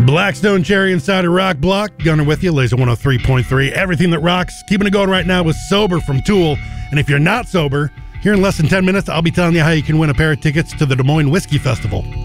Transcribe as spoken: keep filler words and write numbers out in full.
Blackstone Cherry Insider Rock Block. Gunner with you, Laser one oh three point three. Everything that rocks. Keeping it going right now with Sober from Tool. And if you're not sober, here in less than ten minutes, I'll be telling you how you can win a pair of tickets to the Des Moines Whiskey Festival.